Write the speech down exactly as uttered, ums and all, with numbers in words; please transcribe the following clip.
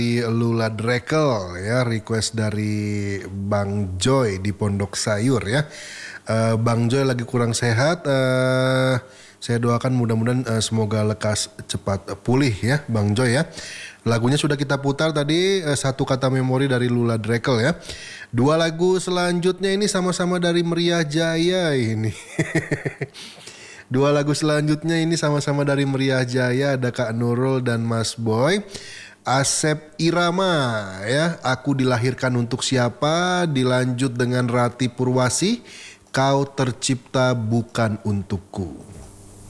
Lula Drekel ya, request dari Bang Joy di Pondok Sayur ya. Uh, Bang Joy lagi kurang sehat. Uh, saya doakan mudah-mudahan uh, semoga lekas cepat uh, pulih ya, Bang Joy ya. Lagunya sudah kita putar tadi, uh, Satu Kata Memori dari Lula Drekel ya. Dua lagu selanjutnya ini sama-sama dari Meriah Jaya ini. Dua lagu selanjutnya ini sama-sama dari Meriah Jaya, ada Kak Nurul dan Mas Boy. Asep Irama ya, Aku Dilahirkan Untuk Siapa, dilanjut dengan Rati Purwasi, Kau Tercipta Bukan Untukku.